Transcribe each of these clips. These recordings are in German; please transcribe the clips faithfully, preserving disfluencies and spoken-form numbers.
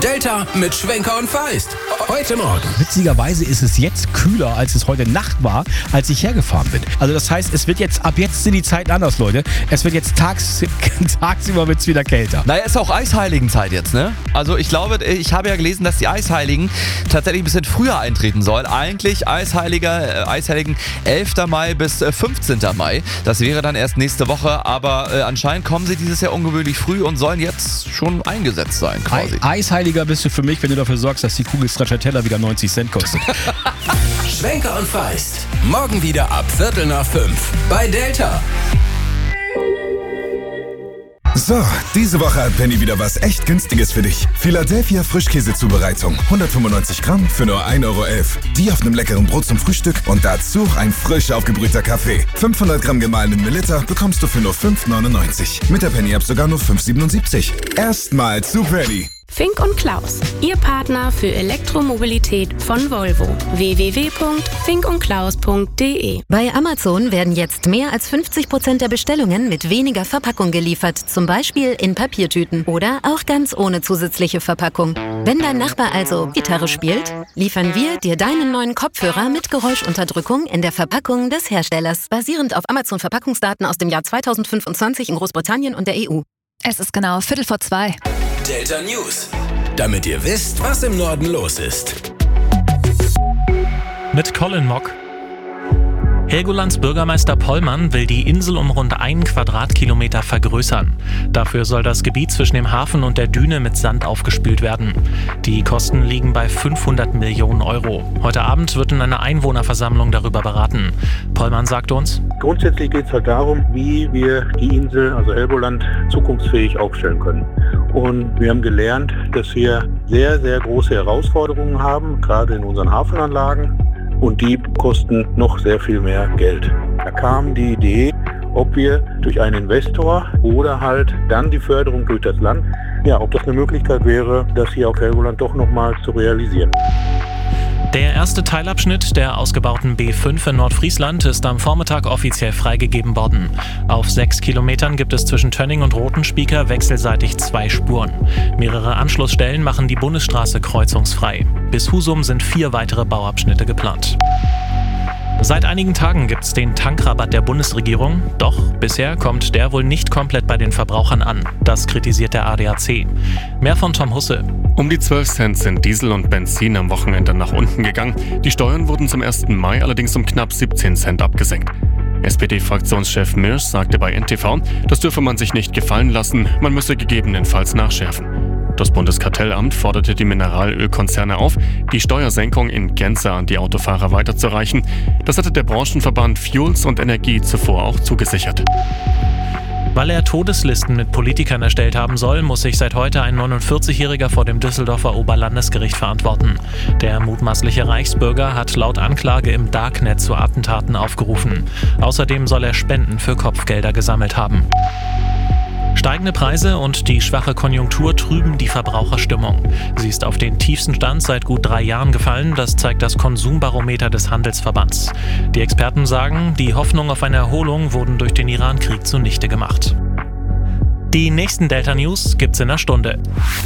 Delta mit Schwenker und Feist. Heute Morgen. Witzigerweise ist es jetzt kühler, als es heute Nacht war, als ich hergefahren bin. Also das heißt, es wird jetzt, ab jetzt sind die Zeiten anders, Leute. Es wird jetzt tags, tagsüber wird's wieder kälter. Naja, ist auch Eisheiligen-Zeit jetzt, ne? Also ich glaube, ich habe ja gelesen, dass die Eisheiligen tatsächlich ein bisschen früher eintreten sollen. Eigentlich Eisheiliger, äh, Eisheiligen elfter Mai bis äh, fünfzehnter Mai. Das wäre dann erst nächste Woche, aber äh, anscheinend kommen sie dieses Jahr ungewöhnlich früh und sollen jetzt schon eingesetzt sein, quasi. E- Eisheiliger bist du für mich, wenn du dafür sorgst, dass die Kugel Stracciatella wieder neunzig Cent kostet. Schwenker und Feist. Morgen wieder ab Viertel nach fünf bei Delta. So, diese Woche hat Penny wieder was echt Günstiges für dich. Philadelphia Frischkäsezubereitung. hundertfünfundneunzig Gramm für nur ein Euro elf. Die auf einem leckeren Brot zum Frühstück und dazu ein frisch aufgebrühter Kaffee. fünfhundert Gramm gemahlenen Mililiter bekommst du für nur fünf neunundneunzig. Mit der Penny-App sogar nur fünf siebenundsiebzig. Erstmal zu Penny. Fink und Klaus, Ihr Partner für Elektromobilität von Volvo. w w w punkt fink und klaus punkt d e. Bei Amazon werden jetzt mehr als fünfzig Prozent der Bestellungen mit weniger Verpackung geliefert, zum Beispiel in Papiertüten oder auch ganz ohne zusätzliche Verpackung. Wenn dein Nachbar also Gitarre spielt, liefern wir dir deinen neuen Kopfhörer mit Geräuschunterdrückung in der Verpackung des Herstellers, basierend auf Amazon-Verpackungsdaten aus dem Jahr zweitausendfünfundzwanzig in Großbritannien und der E U. Es ist genau Viertel vor zwei. Delta News. Damit ihr wisst, was im Norden los ist. Mit Colin Mock. Helgolands Bürgermeister Pollmann will die Insel um rund einen Quadratkilometer vergrößern. Dafür soll das Gebiet zwischen dem Hafen und der Düne mit Sand aufgespült werden. Die Kosten liegen bei fünfhundert Millionen Euro. Heute Abend wird in einer Einwohnerversammlung darüber beraten. Pollmann sagt uns: Grundsätzlich geht es halt darum, wie wir die Insel, also Helgoland, zukunftsfähig aufstellen können. Und wir haben gelernt, dass wir sehr, sehr große Herausforderungen haben, gerade in unseren Hafenanlagen. Und die kosten noch sehr viel mehr Geld. Da kam die Idee, ob wir durch einen Investor oder halt dann die Förderung durch das Land, ja, ob das eine Möglichkeit wäre, das hier auf Helgoland doch nochmal zu realisieren. Der erste Teilabschnitt der ausgebauten B fünf in Nordfriesland ist am Vormittag offiziell freigegeben worden. Auf sechs Kilometern gibt es zwischen Tönning und Rothenspieker wechselseitig zwei Spuren. Mehrere Anschlussstellen machen die Bundesstraße kreuzungsfrei. Bis Husum sind vier weitere Bauabschnitte geplant. Seit einigen Tagen gibt es den Tankrabatt der Bundesregierung, doch bisher kommt der wohl nicht komplett bei den Verbrauchern an. Das kritisiert der A D A C. Mehr von Tom Husse. Um die zwölf Cent sind Diesel und Benzin am Wochenende nach unten gegangen. Die Steuern wurden zum ersten Mai allerdings um knapp siebzehn Cent abgesenkt. S P D-Fraktionschef Mirsch sagte bei N T V, das dürfe man sich nicht gefallen lassen, man müsse gegebenenfalls nachschärfen. Das Bundeskartellamt forderte die Mineralölkonzerne auf, die Steuersenkung in Gänze an die Autofahrer weiterzureichen. Das hatte der Branchenverband Fuels und Energie zuvor auch zugesichert. Weil er Todeslisten mit Politikern erstellt haben soll, muss sich seit heute ein neunundvierzigjähriger vor dem Düsseldorfer Oberlandesgericht verantworten. Der mutmaßliche Reichsbürger hat laut Anklage im Darknet zu Attentaten aufgerufen. Außerdem soll er Spenden für Kopfgelder gesammelt haben. Steigende Preise und die schwache Konjunktur trüben die Verbraucherstimmung. Sie ist auf den tiefsten Stand seit gut drei Jahren gefallen, das zeigt das Konsumbarometer des Handelsverbands. Die Experten sagen, die Hoffnung auf eine Erholung wurden durch den Iran-Krieg zunichte gemacht. Die nächsten Delta News gibt's in einer Stunde.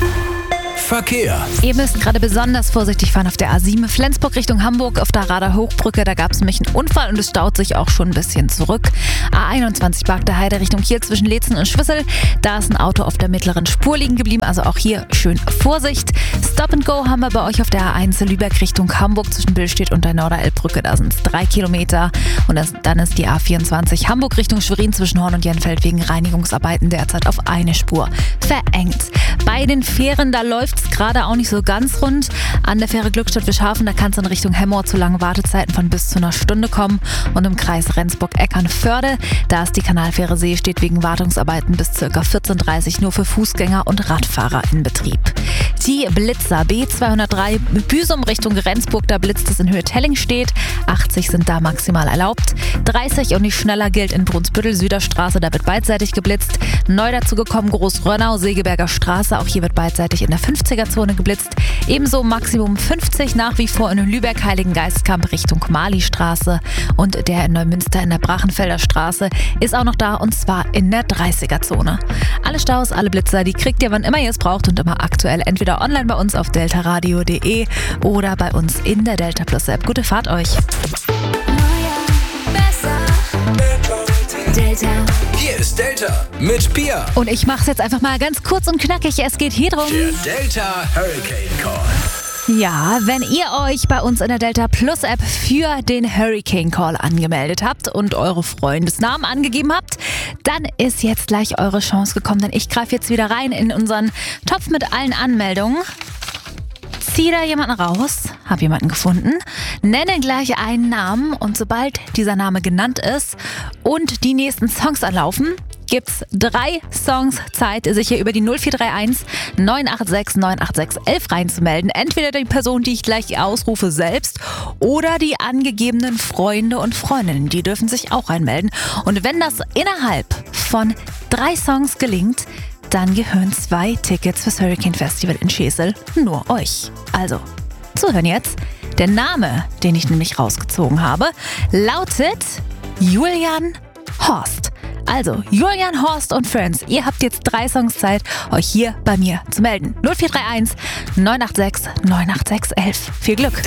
Verkehr. Ihr müsst gerade besonders vorsichtig fahren auf der A sieben Flensburg Richtung Hamburg auf der Rader Hochbrücke. Da gab es nämlich einen Unfall und es staut sich auch schon ein bisschen zurück. A einundzwanzig Barkter Heide Richtung Kiel zwischen Leetzen und Schwissel. Da ist ein Auto auf der mittleren Spur liegen geblieben, also auch hier schön Vorsicht. Stop and Go haben wir bei euch auf der A eins Lübeck Richtung Hamburg zwischen Billstedt und der Norderelbbrücke. Da sind es drei Kilometer. Und das, dann ist die A vierundzwanzig Hamburg Richtung Schwerin zwischen Horn und Jenfeld wegen Reinigungsarbeiten derzeit auf eine Spur verengt. Bei den Fähren, da läuft es gerade auch nicht so ganz rund. An der Fähre Glückstadt-Wischhafen, da kann es in Richtung Hemmoor zu langen Wartezeiten von bis zu einer Stunde kommen. Und im Kreis Rendsburg-Eckernförde, da ist die Kanalfähre See, steht wegen Wartungsarbeiten bis ca. vierzehn Uhr dreißig nur für Fußgänger und Radfahrer in Betrieb. Die Blitzer B zweihundertdrei Büsum Richtung Rendsburg, da blitzt es in Höhe Tellingstedt. achtzig sind da maximal erlaubt. dreißig und nicht schneller gilt in Brunsbüttel Süderstraße, da wird beidseitig geblitzt. Neu dazu gekommen Großrönnau, Segeberger Straße, auch hier wird beidseitig in der fünfziger-Zone geblitzt. Ebenso Maximum fünfzig nach wie vor in Lübeck Heiligengeistkamp Richtung Malistraße. Und der in Neumünster in der Brachenfelder Straße ist auch noch da und zwar in der dreißiger-Zone. Alle Staus, alle Blitzer, die kriegt ihr, wann immer ihr es braucht und immer aktuell entweder entweder online bei uns auf delta radio punkt de oder bei uns in der Delta Plus App. Gute Fahrt euch. Delta. Hier ist Delta mit Pia. Und ich mach's jetzt einfach mal ganz kurz und knackig. Es geht hier drum. Der Delta Hurricane Call. Ja, wenn ihr euch bei uns in der Delta Plus App für den Hurricane Call angemeldet habt und eure Freundesnamen angegeben habt, dann ist jetzt gleich eure Chance gekommen, denn ich greife jetzt wieder rein in unseren Topf mit allen Anmeldungen. Zieh da jemanden raus, hab jemanden gefunden, nenne gleich einen Namen und sobald dieser Name genannt ist und die nächsten Songs anlaufen, gibt's drei Songs Zeit, sich hier über die null vier drei eins neun acht sechs neun acht sechs elf reinzumelden. Entweder die Person, die ich gleich ausrufe, selbst oder die angegebenen Freunde und Freundinnen. Die dürfen sich auch reinmelden. Und wenn das innerhalb von drei Songs gelingt, dann gehören zwei Tickets fürs Hurricane Festival in Schesel nur euch. Also, zuhören jetzt. Der Name, den ich nämlich rausgezogen habe, lautet Julian Horst. Also, Julian Horst und Friends, ihr habt jetzt drei Songs Zeit, euch hier bei mir zu melden. null vier drei eins neun acht sechs neun acht sechs elf. Viel Glück!